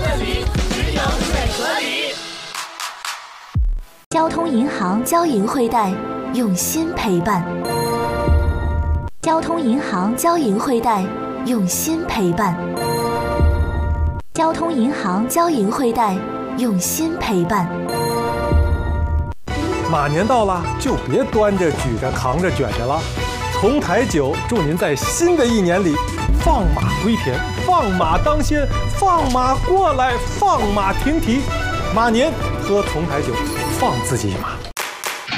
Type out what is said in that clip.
里只有最合理。 交通银行交银汇贷，用心陪伴。交通银行交银汇贷，用心陪伴。交通银行交银汇贷，用心陪伴。 马年到了，就别端着、举着、扛着、卷着了。同台酒祝您在新的一年里放马归田，放马当先，放马过来，放马停蹄。马年喝同台酒，放自己一马。